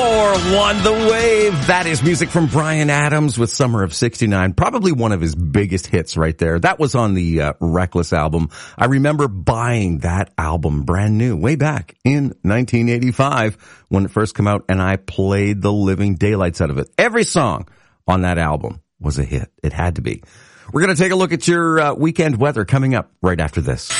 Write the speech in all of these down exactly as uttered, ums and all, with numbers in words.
Or One The Wave. That is music from Bryan Adams with Summer of sixty-nine. Probably one of his biggest hits right there. That was on the uh, Reckless album. I remember buying that album brand new way back in nineteen eighty-five when it first came out, and I played the living daylights out of it. Every song on that album was a hit. It had to be. We're going to take a look at your uh, weekend weather coming up right after this.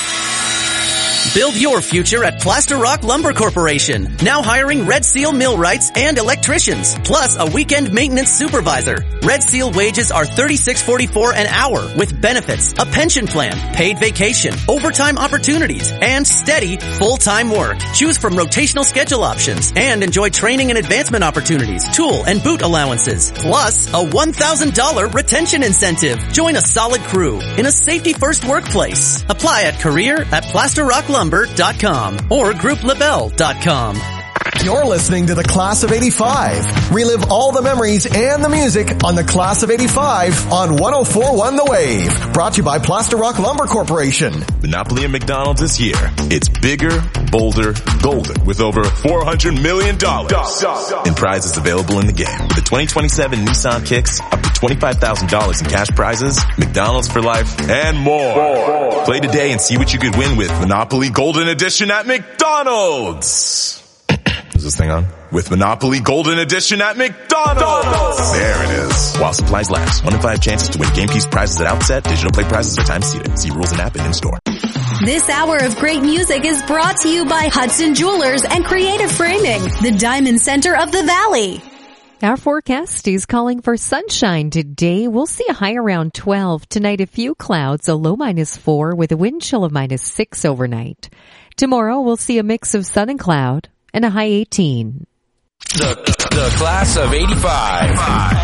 Build your future at Plaster Rock Lumber Corporation. Now hiring Red Seal millwrights and electricians, plus a weekend maintenance supervisor. Red Seal wages are thirty-six forty-four an hour with benefits, a pension plan, paid vacation, overtime opportunities, and steady full-time work. Choose from rotational schedule options and enjoy training and advancement opportunities, tool and boot allowances, plus a one thousand dollars retention incentive. Join a solid crew in a safety-first workplace. Apply at career at plaster rock lumber dot com or group label dot com. You're listening to the Class of eighty-five. Relive all the memories and the music on the Class of eighty-five on one oh four point one The Wave. Brought to you by Plaster Rock Lumber Corporation. Monopoly at McDonald's is here. It's bigger, bolder, golden with over four hundred million dollars in prizes available in the game. The twenty twenty-seven Nissan Kicks, up to twenty-five thousand dollars in cash prizes, McDonald's for life, and more. Play today and see what you could win with Monopoly Golden Edition at McDonald's. Is this thing on? With Monopoly Golden Edition at McDonald's. There it is. While supplies last. One in five chances to win game piece prizes at outset. Digital play prizes are time seated. See rules and app and in-store. This hour of great music is brought to you by Hudson Jewelers and Creative Framing, the Diamond Center of the Valley. Our forecast is calling for sunshine today. We'll see a high around twelve. Tonight, a few clouds, a low minus four with a wind chill of minus six overnight. Tomorrow, we'll see a mix of sun and cloud and a high eighteen. The, the Class of eighty-five.